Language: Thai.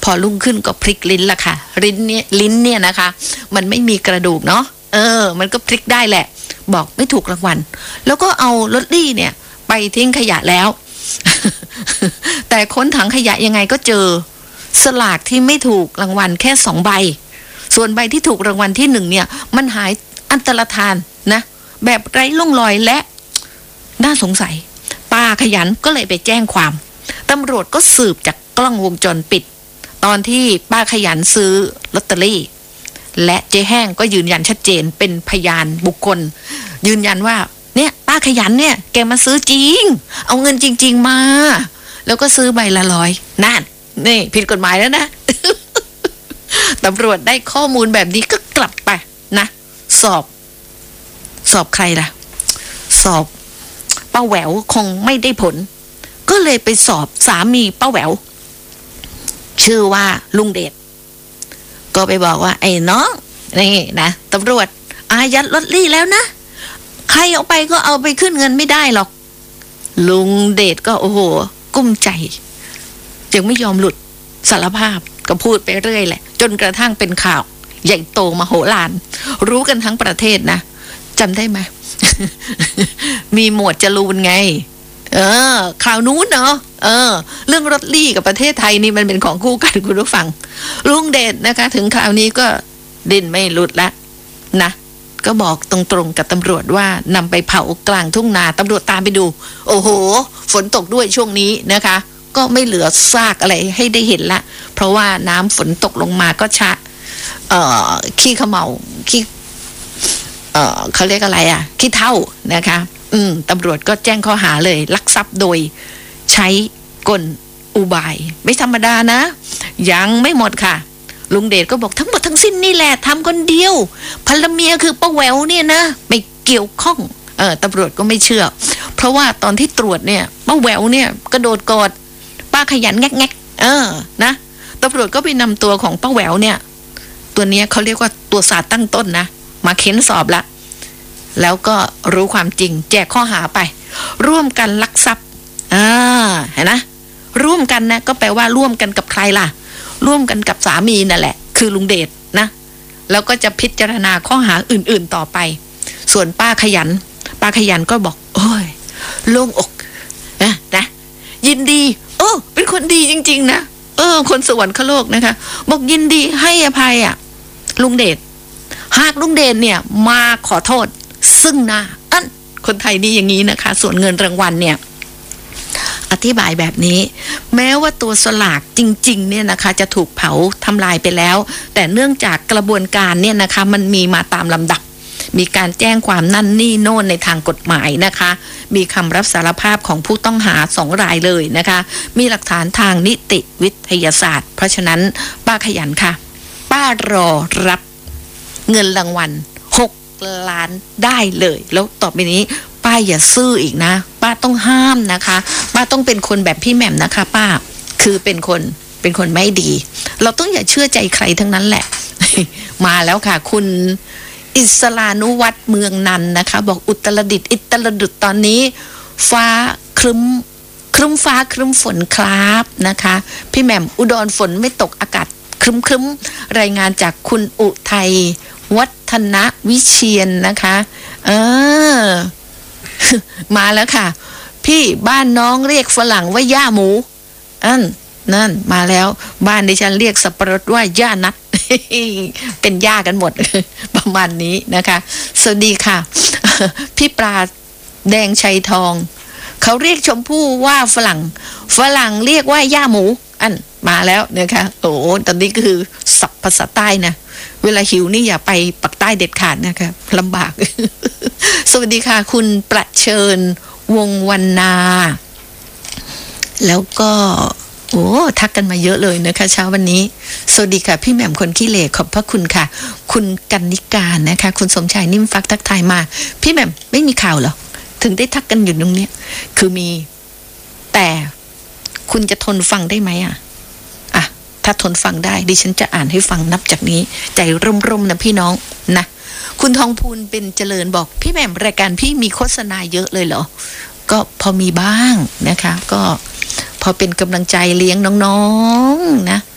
อรุ่งขึ้นก็พลิกลิ้นละค่ะลิ้นเนี่ยนะคะ มันไม่มีกระดูกเนาะมันก็พลิกได้แหละบอกไม่ถูกรางวัลแล้วก็เอาลอตเตอรี่เนี่ยไปทิ้งขยะแล้ว แต่ค้นถังขยะยังไงก็เจอสลากที่ไม่ถูกรางวัลแค่2 ใบส่วนใบที่ถูกรางวัลที่1เนี่ยมันหายอันตรธานนะแบบไร้ร่องรอยและน่าสงสัยป้าขยันก็เลยไปแจ้งความตำรวจก็สืบจากกล้องวงจรปิดตอนที่ป้าขยันซื้อลอตเตอรี่และเจ๊แห้งก็ยืนยันชัดเจนเป็นพยานบุคคลยืนยันว่าเนี่ยป้าขยันเนี่ยแกมาซื้อจริงเอาเงินจริงๆมาแล้วก็ซื้อใบละ100นั่นนี่ผิดกฎหมายแล้วนะ ตำรวจได้ข้อมูลแบบนี้ก็กลับไปนะสอบใครล่ะสอบป้าแหววคงไม่ได้ผลก็เลยไปสอบสามีป้าแหววชื่อว่าลุงเดชก็ไปบอกว่าไอ้น้องนี่นะตำรวจอายัดลอตเตอรี่แล้วนะใครเอาไปก็เอาไปขึ้นเงินไม่ได้หรอกลุงเดชก็โอ้โหกุ้มใจยังไม่ยอมหลุดสารภาพก็พูดไปเรื่อยแหละจนกระทั่งเป็นข่าวใหญ่โตมโหฬารรู้กันทั้งประเทศนะจำได้ไหม มีหมวดจรูนไงข่าวนู้นเนาะเรื่องรถลี่กับประเทศไทยนี่มันเป็นของคู่กันคุณผู้ฟังลุงเดชนะคะถึงคราวนี้ก็ดิ้นไม่หลุดละนะก็บอกตรงๆกับตำรวจว่านำไปเผากลางทุ่งนาตำรวจตามไปดูโอ้โหฝนตกด้วยช่วงนี้นะคะก็ไม่เหลือซากอะไรให้ได้เห็นละเพราะว่าน้ำฝนตกลงมาก็ชะขี้เขม่าขี้เขาเรียกอะไรขี้เถ้านะคะตำรวจก็แจ้งข้อหาเลยลักทรัพย์โดยใช้กลอุบายไม่ธรรมดานะยังไม่หมดค่ะลุงเดชก็บอกทั้งหมดทั้งสิ้นนี่แหละทำคนเดียวภรรเมียคือป้าแหววเนี่ยนะไม่เกี่ยวข้องตำรวจก็ไม่เชื่อเพราะว่าตอนที่ตรวจเนี่ยป้าแหววเนี่ยกระโดดกอดป้าขยันแงกนะตำรวจก็ไปนำตัวของป้าแหววเนี่ยตัวเนี้ยเขาเรียกว่าตัวสาดตั้งต้นนะมาเค้นสอบละแล้วก็รู้ความจริงแจกข้อหาไปร่วมกันลักทรัพย์เห็นนะร่วมกันนะก็แปลว่าร่วมกันกับใครล่ะร่วมกันกับสามีนั่นแหละคือลุงเดชนะแล้วก็จะพิจารณาข้อหาอื่นๆต่อไปส่วนป้าขยันก็บอกโอ้ยโล่งอกนะยินดีเป็นคนดีจริงๆนะคนสวรรคโลกนะคะบอกยินดีให้อภัยลุงเดชหากลุงเดชเนี่ยมาขอโทษซึ่งหน้าคนไทยนี่อย่างนี้นะคะส่วนเงินรางวัลเนี่ยอธิบายแบบนี้แม้ว่าตัวสลากจริงๆเนี่ยนะคะจะถูกเผาทำลายไปแล้วแต่เนื่องจากกระบวนการเนี่ยนะคะมันมีมาตามลำดับมีการแจ้งความนั่นนี่โน่นในทางกฎหมายนะคะมีคำรับสารภาพของผู้ต้องหา2 รายเลยนะคะมีหลักฐานทางนิติวิทยาศาสตร์เพราะฉะนั้นป้าขยันค่ะป้ารอรับเงินรางวัล6 ล้านได้เลยแล้วต่อไปนี้ป้าอย่าซื่ออีกนะป้าต้องห้ามนะคะป้าต้องเป็นคนแบบพี่แหม่มนะคะป้าคือเป็นคนไม่ดีเราต้องอย่าเชื่อใจใครทั้งนั้นแหละ มาแล้วค่ะคุณอิสรานุวัฒน์เมืองนันนะคะบอกอุตรดิตถ์ตอนนี้ฟ้าครึ้มฟ้าครึ้มฝนครับนะคะพี่แหม่มอุดรฝนไม่ตกอากาศครึ้มรายงานจากคุณอุทัยวัฒนวิเชียนนะคะมาแล้วค่ะพี่บ้านน้องเรียกฝรั่งว่าย่าหมูนั่นมาแล้วบ้านดิฉันเรียกสับปะรดว่าย่านัด เป็นย่ากันหมด ประมาณนี้นะคะสวัสดีค่ะ พี่ปลาแดงชัยทองเขาเรียกชมพู่ว่าฝรั่งเรียกว่าย่าหมูมาแล้วนะคะโอ้ตอนนี้ก็คือศัพท์ภาษาใต้นะเวลาหิวนี่อย่าไปปักใต้เด็ดขาดนะคะลำบาก สวัสดีค่ะคุณประเชิญวงวรรณาแล้วก็ทักกันมาเยอะเลยนะคะเช้าวันนี้สวัสดีค่ะพี่แหม่มคนขี้เหร่ขอบพระคุณค่ะคุณกันนิการนะคะคุณสมชายนิ่มฟักทักทายมาพี่แหม่มไม่มีข่าวเหรอถึงได้ทักกันอยู่ตรงนี้คือมีแต่คุณจะทนฟังได้ไหมถ้าทนฟังได้ดิฉันจะอ่านให้ฟังนับจากนี้ใจร่มๆนะพี่น้องนะคุณทองพูนเป็นเจริญบอกพี่แหม่มรายการพี่มีโฆษณาเยอะเลยเหรอก็พอมีบ้างนะคะก็พอเป็นกำลังใจเลี้ยงน้องๆนะ